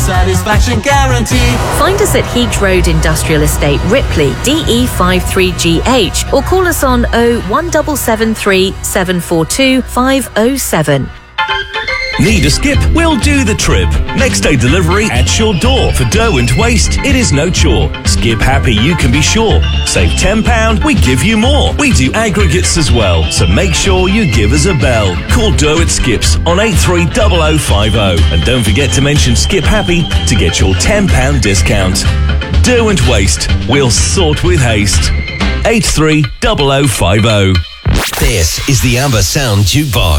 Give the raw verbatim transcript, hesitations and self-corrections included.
satisfaction guarantee. Find us at Heat Road Industrial Estate, Ripley, D E five three G H, or call us on oh one seven seven three, seven four two, five oh seven. Need a skip? We'll do the trip. Next day delivery at your door. For dough and waste, it is no chore. Skip happy, you can be sure. Save ten pounds, we give you more. We do aggregates as well, so make sure you give us a bell. Call Dough at Skips on eight three oh oh five oh. And don't forget to mention Skip Happy to get your ten pounds discount. Dough and waste, we'll sort with haste. eight three oh oh five oh. This is the Amber Sound Jukebox.